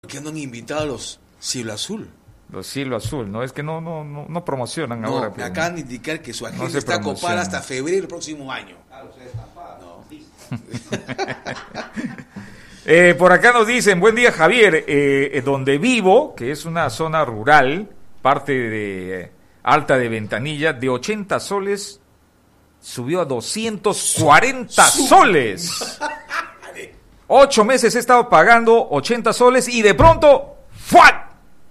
¿Por qué no han invitado a los Cielo Azul? Los Cielo Azul, ¿no? Es que no promocionan ahora. Me acaban de indicar que su agenda se está promociona. copada hasta febrero del próximo año. Por acá nos dicen, buen día Javier, donde vivo, que es una zona rural, parte de Alta de Ventanilla, de 80 soles subió a 240 soles. 8 meses he estado pagando 80 soles y de pronto ¡fuat!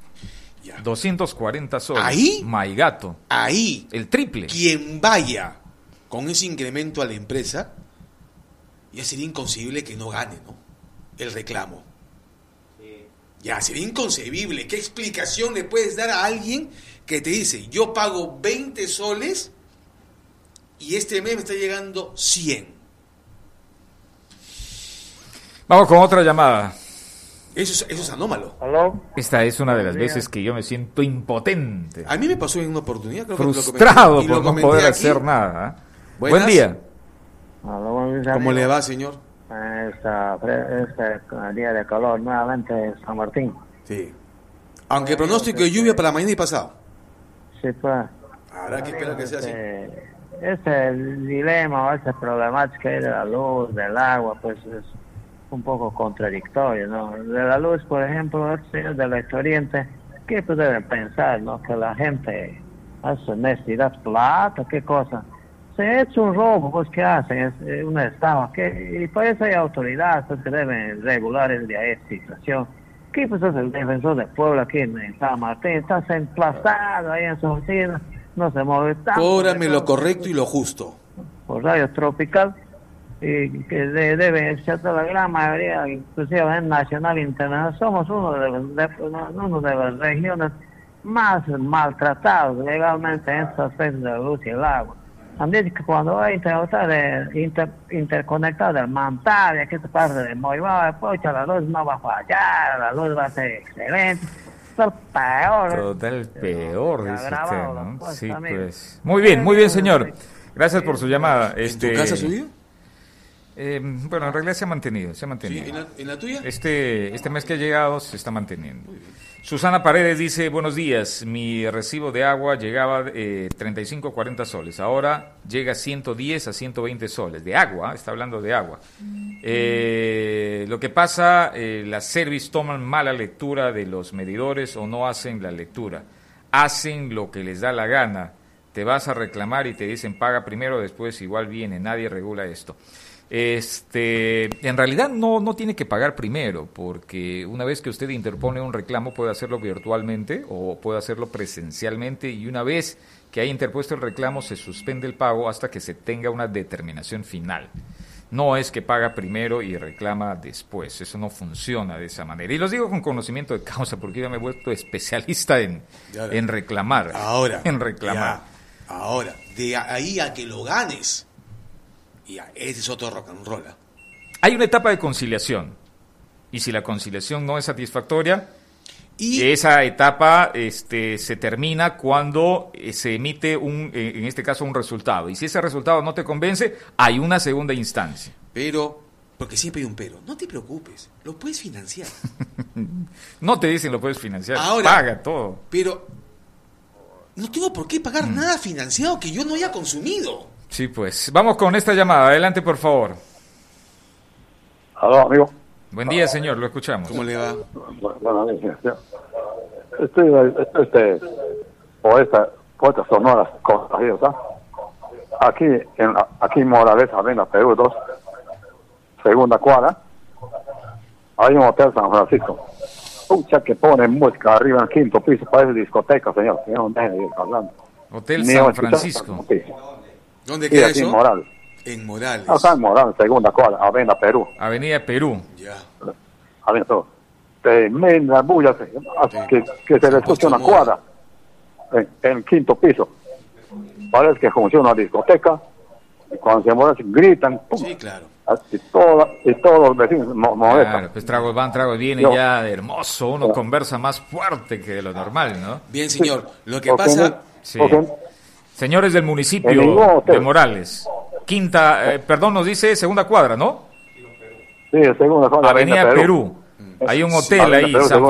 240 soles. Ahí, My gato. Ahí, el triple. Quien vaya con ese incremento a la empresa, ya sería inconcebible que no gane, ¿no? El reclamo. Ya, sería inconcebible. ¿Qué explicación le puedes dar a alguien que te dice, yo pago 20 soles y este mes me está llegando 100? Vamos con otra llamada. Eso es anómalo. ¿Aló? Esta es una de las veces que yo me siento impotente. A mí me pasó en una oportunidad. Creo frustrado que lo comenté, por no poder aquí. hacer nada. Buenas. Buen día. Aló, buenos días, ¿Cómo amigo. le va, señor? Este día de calor, nuevamente San Martín. Sí. Aunque pronóstico de lluvia para mañana y pasado. Sí, pues. Habrá que esperar que sea así. Este dilema, esta problemática de la luz, del agua, pues es un poco contradictorio, ¿no? De la luz, por ejemplo, el señor del Ex Oriente, ¿qué pues deben pensar, no? Que la gente hace necesidad plata, ¿qué cosa? Se ha hecho un robo, pues ¿qué hacen? Es una estafa, y por eso hay autoridades pues, que deben regular esta situación. ¿Qué pues es el defensor del pueblo aquí en San Martín? Está emplazado ahí en su oficina, no se mueve tanto. Cóbrame lo correcto y lo justo. Por radio tropical, y que debe ser la gran mayoría, inclusive en nacional e internacional, somos uno de las regiones más maltratados legalmente en estos aspectos de la luz y el agua. Han dicho que cuando va a interconectar del Mantavia, que es parte de Moivá, pocha, la luz no va a fallar, la luz va a ser excelente. Es el peor. Total peor, dice usted, ¿no? Pues, Sí, amigo. pues. Muy bien, señor. Gracias por su llamada. ¿En tu casa subió? Bueno, en realidad se ha mantenido. ¿Sí? ¿En la tuya? Este mes que ha llegado se está manteniendo. Susana Paredes dice, buenos días, mi recibo de agua llegaba 35 a 40 soles, ahora llega a 110 a 120 soles, de agua, está hablando de agua. Lo que pasa, las service toman mala lectura de los medidores o no hacen la lectura, hacen lo que les da la gana, te vas a reclamar y te dicen paga primero, después igual viene, nadie regula esto. En realidad no tiene que pagar primero, porque una vez que usted interpone un reclamo puede hacerlo virtualmente o puede hacerlo presencialmente, y una vez que haya interpuesto el reclamo se suspende el pago hasta que se tenga una determinación final. No es que paga primero y reclama después, eso no funciona de esa manera. Y los digo con conocimiento de causa, porque yo me he vuelto especialista en reclamar. Ahora, De ahí a que lo ganes. Ya, ese es otro rock and roll. Hay una etapa de conciliación, y si la conciliación no es satisfactoria, esa etapa se termina cuando se emite en este caso un resultado, y si ese resultado no te convence, hay una segunda instancia. Pero, porque siempre hay un pero, no te preocupes, lo puedes financiar. No te dicen lo puedes financiar, ahora, paga todo. Pero no tengo por qué pagar nada financiado que yo no haya consumido. Sí, pues. Vamos con esta llamada. Adelante, por favor. Aló, amigo. Buen día, señor. Lo escuchamos. ¿Cómo le va? Bueno, por estas sonoras contagiosas, aquí en Morales, Avenida Perú 2, segunda cuadra, hay un hotel San Francisco. Pucha, que pone música arriba en el quinto piso, parece discoteca, señor. No deje de ir hablando. Hotel San Francisco. ¿Dónde queda aquí eso? En Morales. En Morales. Acá en Morales, segunda cuadra, Avenida Perú. Avenida Perú. Ya. Avenida Perú. Tremenda bulla, que se le escucha una cuadra en el quinto piso. Parece que funciona una discoteca, y cuando se mueven gritan. ¡Pum! Sí, claro. Y todos los vecinos molestan. Claro, pues tragos van, tragos vienen, ya hermoso. Uno conversa más fuerte que de lo normal, ¿no? Bien, señor. Lo que pasa... Sí. Señores del municipio de Morales, nos dice segunda cuadra, ¿no? Sí, segunda cuadra. Avenida Perú. Hay un hotel ahí, San